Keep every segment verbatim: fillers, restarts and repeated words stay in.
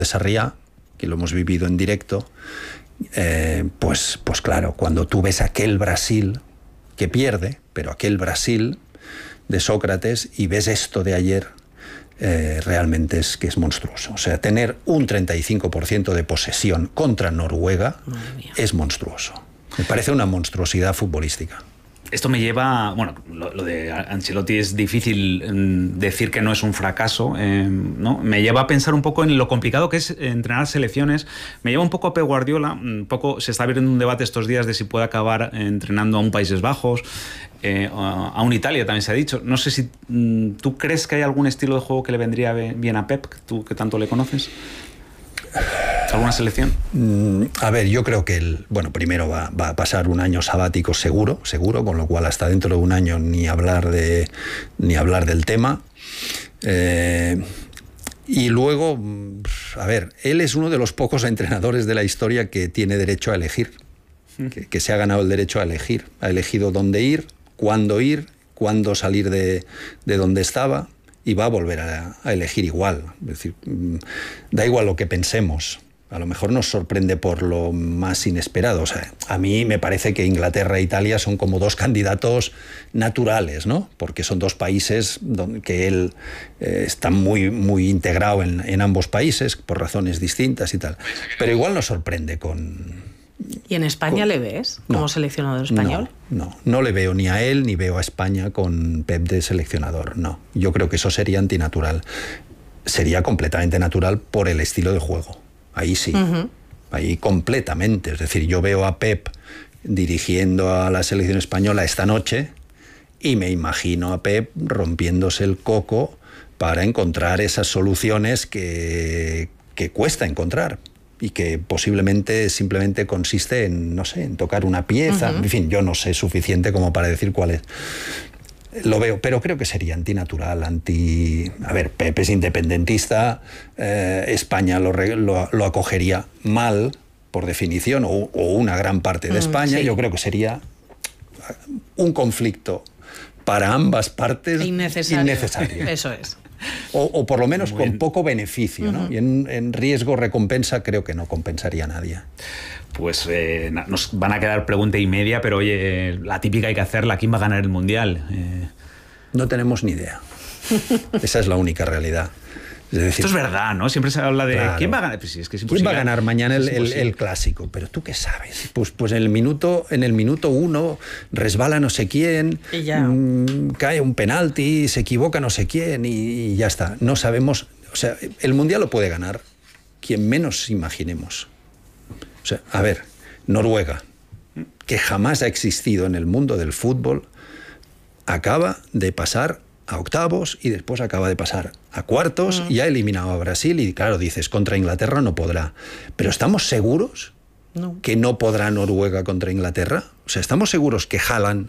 de Sarriá, que lo hemos vivido en directo, eh, pues, pues claro, cuando tú ves aquel Brasil que pierde, pero aquel Brasil de Sócrates, y ves esto de ayer, eh, realmente es que es monstruoso. O sea, tener un treinta y cinco por ciento de posesión contra Noruega es monstruoso. Me parece una monstruosidad futbolística. Esto me lleva, bueno, lo, lo de Ancelotti es difícil mm, decir que no es un fracaso, eh, ¿no? Me lleva a pensar un poco en lo complicado que es entrenar selecciones. Me lleva un poco a Pep Guardiola, un poco se está abriendo un debate estos días de si puede acabar entrenando a un Países Bajos, eh, a un Italia también se ha dicho. No sé si mm, tú crees que hay algún estilo de juego que le vendría bien a Pep, tú que tanto le conoces. ¿Alguna selección? Mm, a ver, yo creo que el, bueno, primero va, va a pasar un año sabático seguro, seguro, con lo cual hasta dentro de un año ni hablar de ni hablar del tema. Eh, y luego, a ver, él es uno de los pocos entrenadores de la historia que tiene derecho a elegir, que, que se ha ganado el derecho a elegir, ha elegido dónde ir, cuándo ir, cuándo salir de, de donde estaba. Y va a volver a, a elegir igual. Es decir, da igual lo que pensemos. A lo mejor nos sorprende por lo más inesperado. O sea, a mí me parece que Inglaterra e Italia son como dos candidatos naturales, ¿no? Porque son dos países donde que él eh, está muy, muy integrado en, en ambos países por razones distintas y tal. Pero igual nos sorprende con... ¿Y en España con... le ves como no, seleccionador español? No, no, no le veo ni a él ni veo a España con Pep de seleccionador, no. Yo creo que eso sería antinatural. Sería completamente natural por el estilo de juego. Ahí sí, uh-huh. Ahí completamente. Es decir, yo veo a Pep dirigiendo a la selección española esta noche y me imagino a Pep rompiéndose el coco para encontrar esas soluciones que, que cuesta encontrar. Y que posiblemente simplemente consiste en, no sé, en tocar una pieza. Uh-huh. En fin, yo no sé suficiente como para decir cuál es. Lo veo, pero creo que sería antinatural, anti... A ver, Pepe es independentista, eh, España lo, lo, lo acogería mal, por definición, o, o una gran parte de España. Mm, sí. Yo creo que sería un conflicto para ambas partes innecesario. innecesario. Eso es. O, o por lo menos con poco beneficio, ¿no? Uh-huh. Y en, en riesgo-recompensa creo que no compensaría a nadie. Pues eh, nos van a quedar pregunta y media, pero oye, la típica hay que hacerla. ¿Quién va a ganar el Mundial? Eh... No tenemos ni idea. Esa es la única realidad. Es decir, esto es verdad, ¿no? Siempre se habla de claro. ¿quién va a ganar? Pues sí, es que es ¿Quién va a ganar mañana el, el, el clásico? Pero tú qué sabes. Pues, pues en el minuto en el minuto uno resbala no sé quién, y ya. mmm, cae un penalti, se equivoca no sé quién y, y ya está. No sabemos. O sea, el Mundial lo puede ganar quien menos imaginemos. O sea, a ver, Noruega, que jamás ha existido en el mundo del fútbol, acaba de pasar a octavos y después acaba de pasar a cuartos mm. y ha eliminado a Brasil y claro, dices, contra Inglaterra no podrá. Pero ¿estamos seguros no. que no podrá Noruega contra Inglaterra? O sea, ¿estamos seguros que Haaland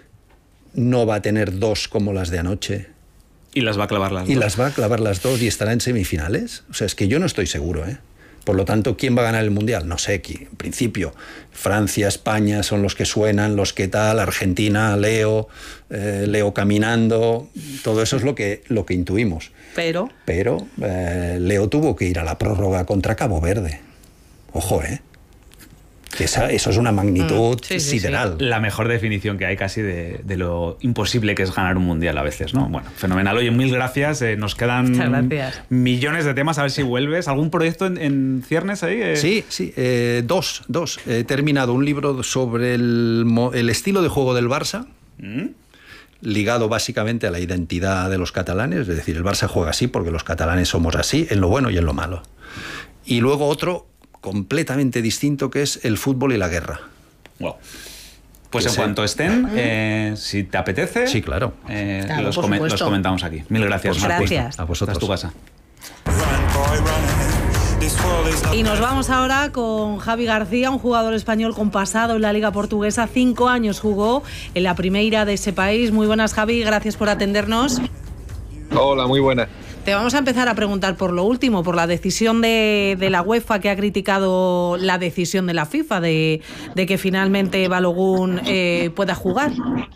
no va a tener dos como las de anoche? Y las va a clavar las y dos. Y las va a clavar las dos y estará en semifinales. O sea, es que yo no estoy seguro, ¿eh? Por lo tanto, ¿quién va a ganar el Mundial? No sé, aquí, en principio, Francia, España son los que suenan, los que tal, Argentina, Leo, eh, Leo caminando, todo eso es lo que, lo que intuimos. Pero, Pero eh, Leo tuvo que ir a la prórroga contra Cabo Verde. Ojo, ¿eh? Esa, eso es una magnitud mm, sí, sideral. Sí, sí. La mejor definición que hay casi de, de lo imposible que es ganar un mundial a veces, ¿no? Bueno, fenomenal. Oye, mil gracias. Eh, nos quedan gracias. millones de temas. A ver si vuelves. ¿Algún proyecto en, en ciernes ahí? Eh? Sí, sí. Eh, dos, dos. He terminado un libro sobre el, el estilo de juego del Barça, ¿Mm? ligado básicamente a la identidad de los catalanes. Es decir, el Barça juega así porque los catalanes somos así, en lo bueno y en lo malo. Y luego otro completamente distinto, que es el fútbol y la guerra. Wow. Pues en cuanto estén, eh, si te apetece, sí, claro. Eh, claro, los, com- los comentamos aquí. Mil gracias. Pues gracias. A vosotros. Hasta tu casa. Y nos vamos ahora con Javi García, un jugador español con pasado en la Liga Portuguesa. Cinco años jugó en la Primeira de ese país. Muy buenas, Javi. Gracias por atendernos. Hola, muy buenas. Te vamos a empezar a preguntar por lo último, por la decisión de, de la UEFA, que ha criticado la decisión de la FIFA de, de que finalmente Balogun eh, pueda jugar.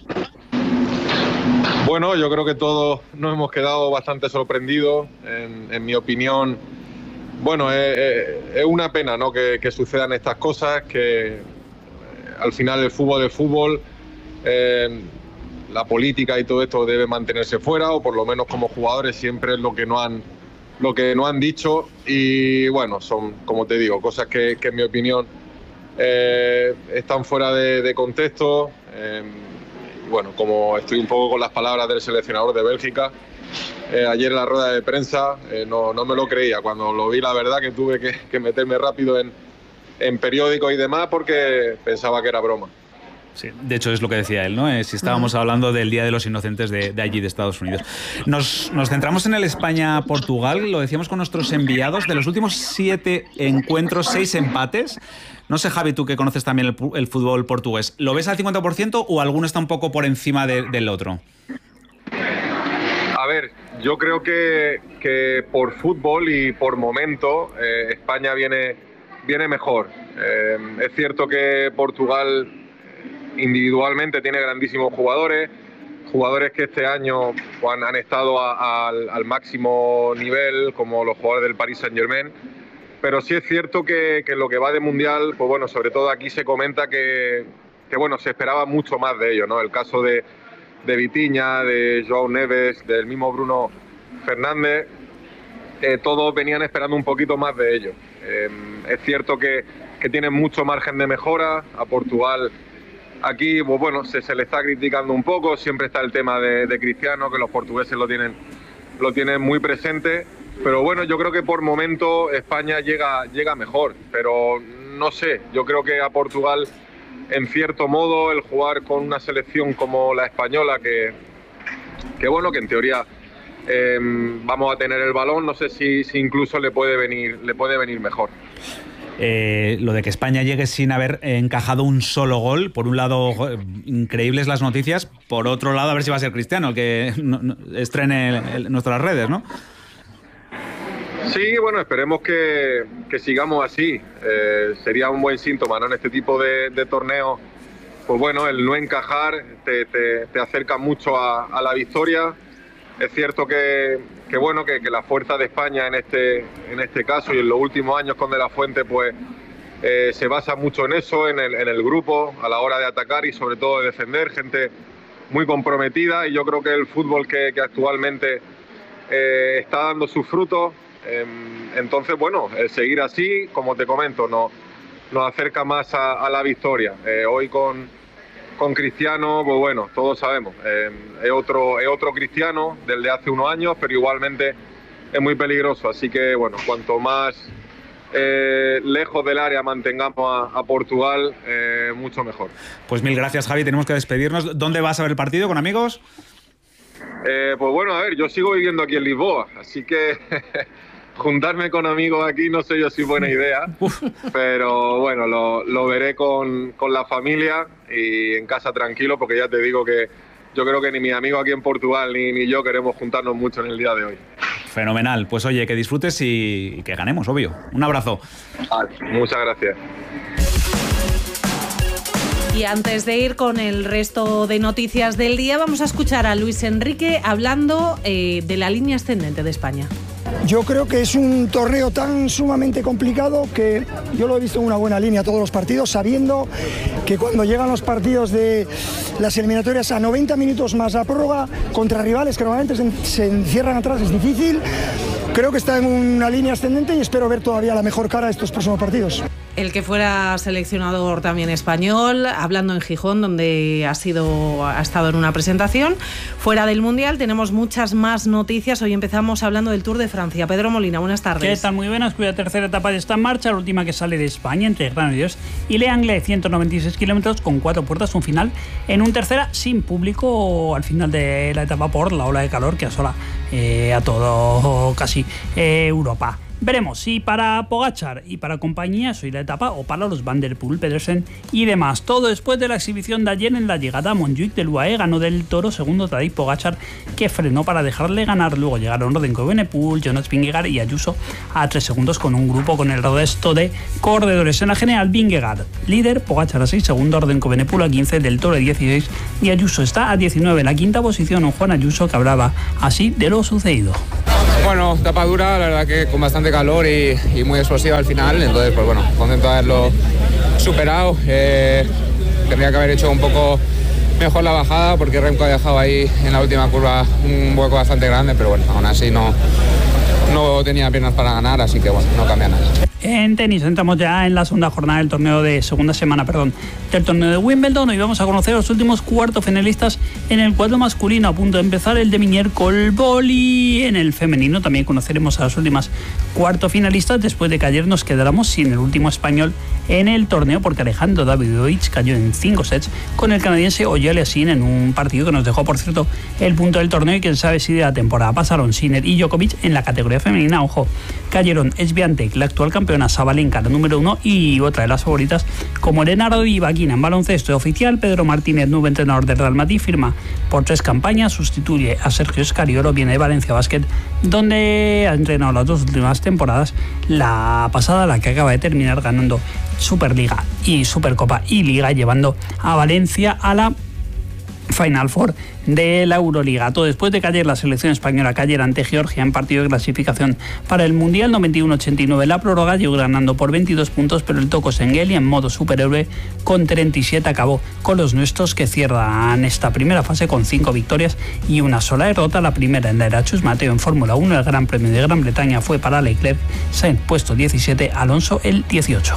Bueno, yo creo que todos nos hemos quedado bastante sorprendidos. En, en mi opinión, bueno, es, es una pena, ¿no?, que, que sucedan estas cosas, que eh, al final el fútbol es fútbol, eh, la política y todo esto debe mantenerse fuera, o por lo menos como jugadores siempre es lo que no han, lo que no han dicho, y bueno, son, como te digo, cosas que, que en mi opinión eh, están fuera de, de contexto. Eh, y bueno, como estoy un poco con las palabras del seleccionador de Bélgica, eh, ayer en la rueda de prensa eh, no, no me lo creía. Cuando lo vi, la verdad que tuve que, que meterme rápido en, en periódicos y demás porque pensaba que era broma. Sí, de hecho es lo que decía él, ¿no? Eh, si estábamos hablando del Día de los Inocentes de, de allí, de Estados Unidos. Nos, nos centramos en el España-Portugal, lo decíamos con nuestros enviados, de los últimos siete encuentros, seis empates. No sé, Javi, tú que conoces también el, el fútbol portugués, ¿lo ves al cincuenta por ciento o alguno está un poco por encima de, del otro? A ver, yo creo que, que por fútbol y por momento eh, España viene, viene mejor. Eh, es cierto que Portugal individualmente tiene grandísimos jugadores, jugadores que este año pues, han, han estado a, a, al, al máximo nivel, como los jugadores del Paris Saint-Germain, pero sí es cierto que, que en lo que va de Mundial, pues bueno, sobre todo aquí se comenta que, que bueno, se esperaba mucho más de ellos, ¿no? El caso de, de Vitinha, de João Neves, del mismo Bruno Fernández, eh, todos venían esperando un poquito más de ellos. Eh, es cierto que, que tienen mucho margen de mejora. A Portugal aquí, pues bueno, se, se le está criticando un poco, siempre está el tema de, de Cristiano, que los portugueses lo tienen, lo tienen muy presente, pero bueno, yo creo que por momento España llega, llega mejor, pero no sé, yo creo que a Portugal, en cierto modo, el jugar con una selección como la española, que, que bueno, que en teoría eh, vamos a tener el balón, no sé si, si incluso le puede venir, le puede venir mejor. Eh, lo de que España llegue sin haber encajado un solo gol, por un lado, increíbles las noticias, por otro lado, a ver si va a ser Cristiano el que no, no, estrene el, el, nuestras redes, ¿no? Sí, bueno, esperemos que, que sigamos así. Eh, sería un buen síntoma, ¿no? En este tipo de, de torneos, pues bueno, el no encajar te, te, te acerca mucho a, a la victoria. Es cierto que, que bueno, que, que la fuerza de España en este, en este caso y en los últimos años con De La Fuente, pues eh, se basa mucho en eso, en el, en el grupo, a la hora de atacar y sobre todo de defender, gente muy comprometida, y yo creo que el fútbol que, que actualmente eh, está dando sus frutos. Eh, entonces, bueno, el seguir así, como te comento, nos, nos acerca más a, a la victoria. Eh, hoy con... Con Cristiano, pues bueno, todos sabemos, eh, es, otro, es otro Cristiano del de hace unos años, pero igualmente es muy peligroso. Así que, bueno, cuanto más eh, lejos del área mantengamos a, a Portugal, eh, mucho mejor. Pues mil gracias, Javi, tenemos que despedirnos. ¿Dónde vas a ver el partido, con amigos? Eh, pues bueno, a ver, yo sigo viviendo aquí en Lisboa, así que juntarme con amigos aquí no sé yo si es buena idea, pero bueno, lo, lo veré con, con la familia y en casa tranquilo, porque ya te digo que yo creo que ni mis amigos aquí en Portugal ni, ni yo queremos juntarnos mucho en el día de hoy. Fenomenal, pues oye, que disfrutes y, y que ganemos, obvio. Un abrazo. Vale, muchas gracias. Y antes de ir con el resto de noticias del día, vamos a escuchar a Luis Enrique hablando eh, de la línea ascendente de España. Yo creo que es un torneo tan sumamente complicado que yo lo he visto en una buena línea todos los partidos, sabiendo que cuando llegan los partidos de las eliminatorias a noventa minutos más la prórroga contra rivales que normalmente se, se encierran atrás es difícil. Creo que está en una línea ascendente y espero ver todavía la mejor cara de estos próximos partidos. El que fuera seleccionador también español, hablando en Gijón, donde ha sido ha estado en una presentación. Fuera del Mundial tenemos muchas más noticias. Hoy empezamos hablando del Tour de Francia. Pedro Molina, buenas tardes. ¿Qué tal? Muy buenas. Cuya tercera etapa ya está en marcha, la última que sale de España, entre Granollers y Le Anglais, ciento noventa y seis kilómetros con cuatro puertas, un final en un tercera sin público al final de la etapa por la ola de calor que asola eh, a todo casi eh, Europa. Veremos si para Pogačar y para compañía soy la etapa o para los Van der Poel, Pedersen y demás. Todo después de la exhibición de ayer en la llegada a Montjuïc del U A E. Ganó del Toro, segundo Tadej Pogačar, que frenó para dejarle ganar. Luego llegaron Rodrigo Evenepoel, Jonas Vingegaard y Ayuso a tres segundos con un grupo con el resto de corredores. En la general, Vingegaard líder, Pogačar a seis segundos, Rodrigo Evenepoel a quince, del Toro a dieciséis y Ayuso está a diecinueve. En la quinta posición, un Juan Ayuso que hablaba así de lo sucedido. Bueno, etapa dura, la verdad que con bastante calor y, y muy explosiva al final, entonces pues bueno, contento de haberlo superado. Eh, tendría que haber hecho un poco mejor la bajada porque Remco ha dejado ahí en la última curva un hueco bastante grande, pero bueno, aún así no, no tenía piernas para ganar, así que bueno, no cambia nada. En tenis entramos ya en la segunda jornada del torneo de segunda semana, perdón, del torneo de Wimbledon. Hoy vamos a conocer los últimos cuartos finalistas en el cuadro masculino. A punto de empezar el de Minier Colboli. En el femenino también conoceremos a las últimas cuartos finalistas después de que ayer nos quedáramos sin el último español en el torneo porque Alejandro Davidovich cayó en cinco sets con el canadiense Ogier Aliassime en un partido que nos dejó, por cierto, el punto del torneo y quién sabe si de la temporada. Pasaron Sinner y Djokovic en la categoría femenina. Ojo, cayeron Swiatek, la actual campeona, Sabalenka, la número uno, y otra de las favoritas como Elena Rybakina. En baloncesto oficial, Pedro Martínez, nuevo entrenador de Real Madrid, firma por tres campañas, sustituye a Sergio Escariolo, viene de Valencia Basket, donde ha entrenado las dos últimas temporadas, la pasada, la que acaba de terminar ganando Superliga y Supercopa y Liga, llevando a Valencia a la Final Four de la Euroliga. Todo después de que ayer la selección española cayera ante Georgia en partido de clasificación para el Mundial noventa y uno ochenta y nueve. La prórroga llegó ganando por veintidós puntos, pero el Toko Şengeli en modo superhéroe con treinta y siete acabó con los nuestros, que cierran esta primera fase con cinco victorias y una sola derrota. La primera en la era Chus Mateo en Fórmula uno. El Gran Premio de Gran Bretaña fue para Leclerc, Sainz puesto diecisiete, Alonso el dieciocho.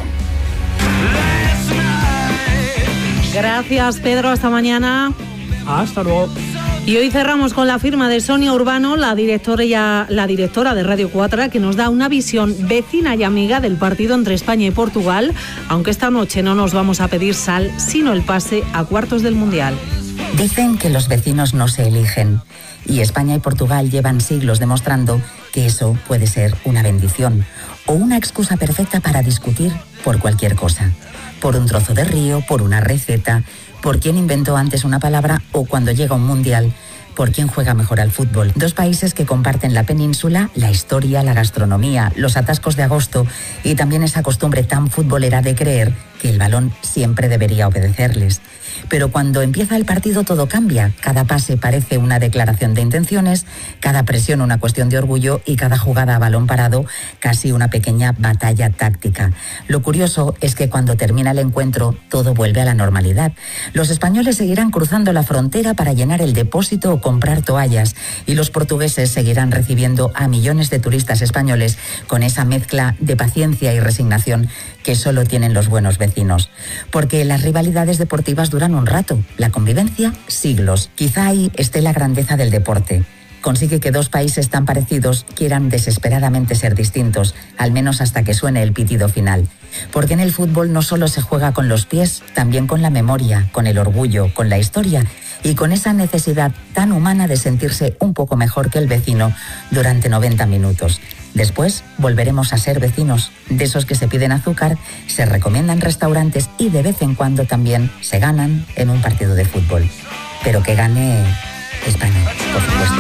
Gracias, Pedro, hasta mañana. Hasta luego. Y hoy cerramos con la firma de Sonia Urbano, la directora, ya, la directora de Radio cuatro, que nos da una visión vecina y amiga del partido entre España y Portugal, aunque esta noche no nos vamos a pedir sal, sino el pase a cuartos del Mundial. Dicen que los vecinos no se eligen, y España y Portugal llevan siglos demostrando que eso puede ser una bendición o una excusa perfecta para discutir por cualquier cosa. Por un trozo de río, por una receta, por quién inventó antes una palabra o, cuando llega un mundial, por quién juega mejor al fútbol. Dos países que comparten la península, la historia, la gastronomía, los atascos de agosto y también esa costumbre tan futbolera de creer que el balón siempre debería obedecerles. Pero cuando empieza el partido todo cambia. Cada pase parece una declaración de intenciones, cada presión una cuestión de orgullo y cada jugada a balón parado casi una pequeña batalla táctica. Lo curioso es que cuando termina el encuentro todo vuelve a la normalidad. Los españoles seguirán cruzando la frontera para llenar el depósito o comprar toallas, y los portugueses seguirán recibiendo a millones de turistas españoles con esa mezcla de paciencia y resignación que solo tienen los buenos vecinos. Porque las rivalidades deportivas duran un rato, la convivencia siglos. Quizá ahí esté la grandeza del deporte. Consigue que dos países tan parecidos quieran desesperadamente ser distintos, al menos hasta que suene el pitido final. Porque en el fútbol no solo se juega con los pies, también con la memoria, con el orgullo, con la historia y con esa necesidad tan humana de sentirse un poco mejor que el vecino durante noventa minutos. Después volveremos a ser vecinos, de esos que se piden azúcar, se recomiendan restaurantes y de vez en cuando también se ganan en un partido de fútbol. Pero que gane España, por supuesto.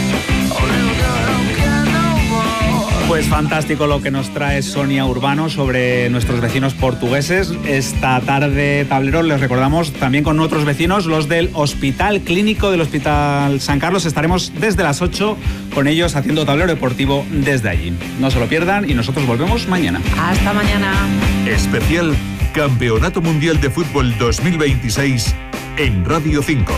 Pues fantástico lo que nos trae Sonia Urbano sobre nuestros vecinos portugueses. Esta tarde, tablero, les recordamos también con otros vecinos, los del Hospital Clínico del Hospital San Carlos. Estaremos desde las ocho con ellos haciendo tablero deportivo desde allí. No se lo pierdan y nosotros volvemos mañana. Hasta mañana. Especial Campeonato Mundial de Fútbol dos mil veintiséis en Radio cinco.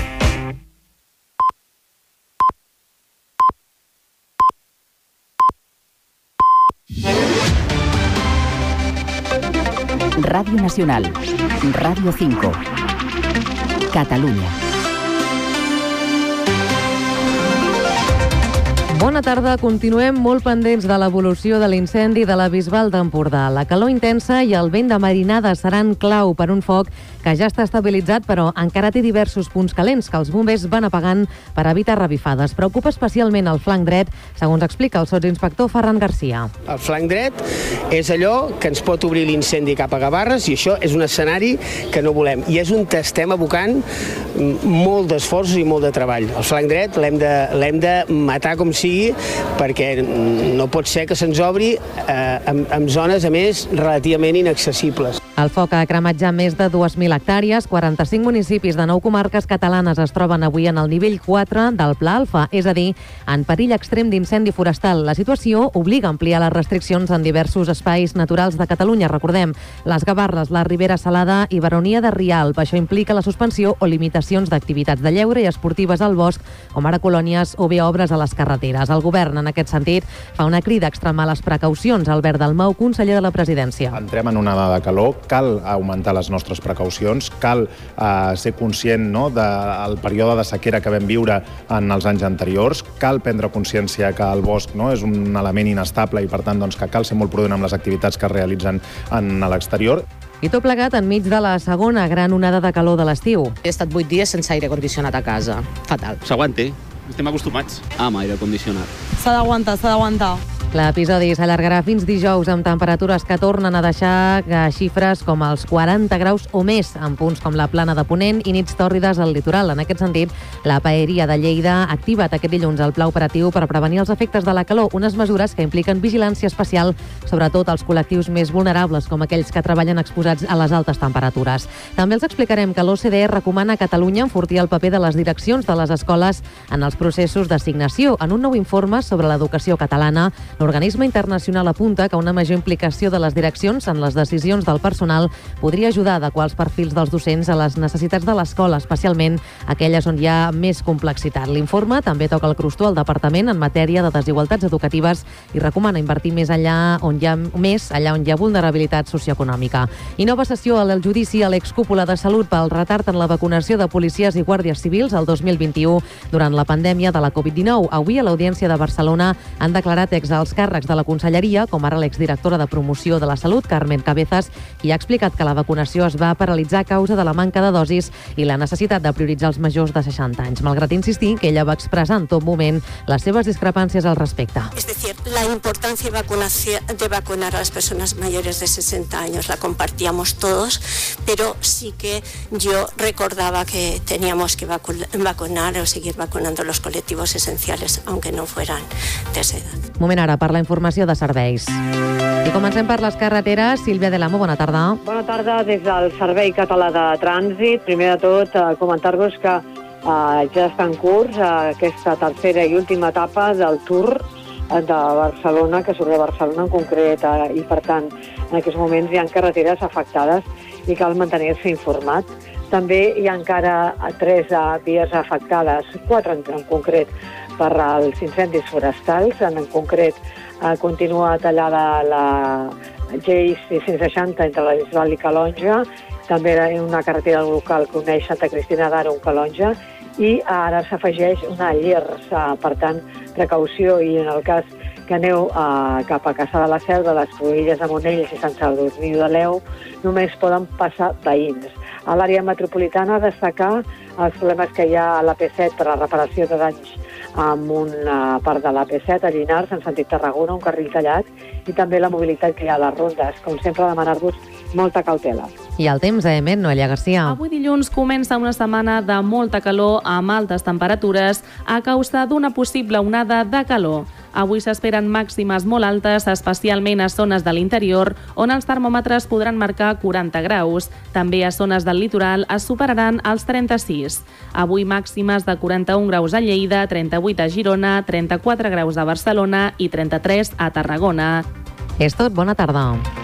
Radio Nacional, Radio cinco, Catalunya. Bona tarda. Continuem molt pendents de l'evolució de l'incendi de la Bisbal d'Empordà. La calor intensa i el vent de marinada seran clau per un foc que ja està estabilitzat, però encara té diversos punts calents que els bombers van apagant per evitar revifades. Preocupa especialment el flanc dret, segons explica el sotsinspector Ferran Garcia. El flanc dret és allò que ens pot obrir l'incendi cap a Gavarres i això és un escenari que no volem. I és on estem abocant molt d'esforços i molt de treball. El flanc dret l'hem de, l'hem de matar com sigui sigui, perquè no pot ser que se'ns obri eh, en, en zones, a més, relativament inaccessibles. El foc ha cremat ja més de dues mil hectàrees, quaranta-cinc municipis de nou comarques catalanes es troben avui en el nivell quatre del Pla Alfa, és a dir, en perill extrem d'incendi forestal. La situació obliga a ampliar les restriccions en diversos espais naturals de Catalunya. Recordem, les Gavarres, la Ribera Salada i Baronia de Rialb. Això implica la suspensió o limitacions d'activitats de lleure i esportives al bosc, com ara colònies o bé obres a les carreteres. El govern, en aquest sentit, fa una crida a extremar les precaucions. Albert Dalmau, conseller de la Presidència. Entrem en una onada de calor, cal augmentar les nostres precaucions, cal eh, ser conscient no, del període de sequera que vam viure en els anys anteriors, cal prendre consciència que el bosc no, és un element inestable i, per tant, doncs, que cal ser molt prudent amb les activitats que es realitzen en l'exterior. I tot plegat enmig de la segona gran onada de calor de l'estiu. He estat vuit dies sense aire condicionat a casa. Fatal. S'aguanti, estem acostumats amb aire condicionat. S'ha d'aguantar, s'ha d'aguantar. L'episodi s'allargarà fins dijous amb temperatures que tornen a deixar xifres com els quaranta graus o més en punts com la Plana de Ponent i nits tòrrides al litoral. En aquest sentit, la Paeria de Lleida ha activat aquest dilluns el pla operatiu per prevenir els efectes de la calor, unes mesures que impliquen vigilància especial, sobretot als col·lectius més vulnerables, com aquells que treballen exposats a les altes temperatures. També els explicarem que l'O C D E recomana a Catalunya enfortir el paper de les direccions de les escoles en els processos d'assignació. En un nou informe sobre l'educació catalana, l'organisme internacional apunta que una major implicació de les direccions en les decisions del personal podria ajudar a adequar els perfils dels docents a les necessitats de l'escola, especialment aquelles on hi ha més complexitat. L'informe també toca el crostó al departament en matèria de desigualtats educatives i recomana invertir més allà on hi ha més allà on hi ha vulnerabilitat socioeconòmica. I nova sessió al judici a l'excúpula de Salut pel retard en la vacunació de policies i guàrdies civils el dos mil vint-i-u durant la pandèmia de la Covid dinou. Avui a l'Audiència de Barcelona han declarat exalts càrrecs de la Conselleria, com ara l'exdirectora de Promoció de la Salut, Carmen Cabezas, i ha explicat que la vacunació es va paralitzar a causa de la manca de dosis i la necessitat de prioritzar els majors de seixanta anys, malgrat insistir que ella va expressar en tot moment les seves discrepàncies al respecte. Es decir, la importancia de vacunar a las personas mayores de sesenta años la compartíamos todos, pero sí que yo recordaba que teníamos que vacunar o seguir vacunando los colectivos esenciales, aunque no fueran de esa edad. Moment ara per la informació de serveis. I comencem per les carreteres. Sílvia de l'Amo, bona tarda. Bona tarda des del Servei Català de Trànsit. Primer de tot, eh, comentar-vos que eh, ja està en curs eh, aquesta tercera i última etapa del Tour de Barcelona, que surt de Barcelona en concret, eh, i per tant, en aquests moments hi ha carreteres afectades i cal mantenir-se informat. També hi ha encara tres eh, vies afectades, quatre en, en concret, per als incendis forestals. En, en concret, eh, continua tallada la G I sis cents seixanta entre la Bisbal i Calonja, també una carretera local que uneix Santa Cristina d'Aro amb Calonja, i ara s'afegeix una Llers. Eh, per tant, precaució, i en el cas que aneu eh, cap a Caçà de la Selva, les Cruïlles de Monells i Sant Sadurní de l'Eu, només poden passar veïns. A l'àrea metropolitana, destacar els problemes que hi ha a l'A P set per la reparació de danys amb una part de l'A P set a Llinars, en sentit Tarragona, un carril tallat, i també la mobilitat que hi ha a les rondes. Com sempre, demanar-vos molta cautela. I el temps, a Emet, Noelia Garcia. Avui dilluns comença una setmana de molta calor amb altes temperatures a causa d'una possible onada de calor. Avui s'esperen màximes molt altes, especialment a zones de l'interior, on els termòmetres podran marcar quaranta graus. També a zones del litoral es superaran els trenta-sis. Avui màximes de quaranta-un graus a Lleida, trenta-vuit a Girona, trenta-quatre graus a Barcelona i trenta-tres a Tarragona. És tot, bona tarda.